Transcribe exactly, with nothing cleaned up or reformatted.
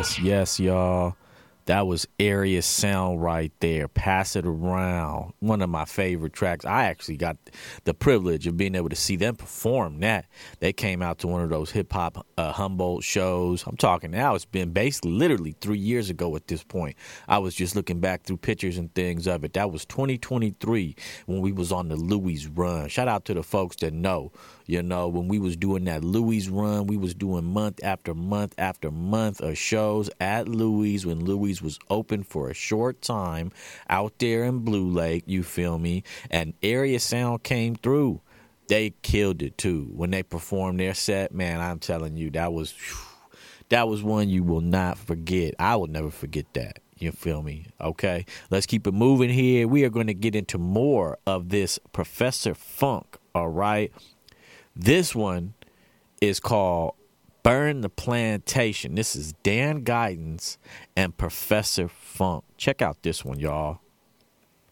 Yes, yes, y'all. That was Area Sound right there. Pass It Around. One of my favorite tracks. I actually got the privilege of being able to see them perform that. They came out to one of those hip hop uh, Humboldt shows. I'm talking now, it's been basically literally three years ago at this point. I was just looking back through pictures and things of it. That was twenty twenty-three when we was on the Louis run. Shout out to the folks that know. You know, when we was doing that Louis run, we was doing month after month after month of shows at Louis when Louis was open for a short time out there in Blue Lake, you feel me? And Area Sound came through. They killed it too. When they performed their set, man, I'm telling you, that was that was one you will not forget. I will never forget that. You feel me? Okay, let's keep it moving here. We are going to get into more of this Professor Funk, all right? This one is called Burn the Plantation. This is Dan Guidance and Professor Funk. Check out this one, y'all.